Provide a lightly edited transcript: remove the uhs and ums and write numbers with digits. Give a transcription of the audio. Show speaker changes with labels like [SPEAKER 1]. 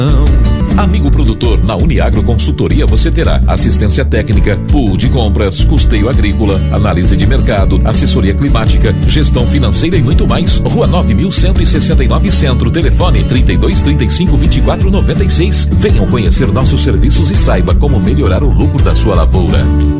[SPEAKER 1] Amigo produtor, na Uniagro Consultoria você terá assistência técnica, pool de compras, custeio agrícola, análise de mercado, assessoria climática, gestão financeira e muito mais. Rua 9.169 Centro, telefone 3235-2496. Venham conhecer nossos serviços e saiba como melhorar o lucro da sua lavoura.